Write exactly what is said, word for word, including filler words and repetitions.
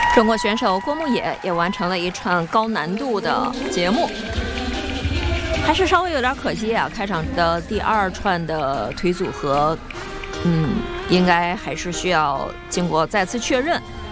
中国选手郭牧野也完成了一串高难度的节目，还是稍微有点可惜啊。开场的第二串的腿组合，嗯，应该还是需要经过再次确认。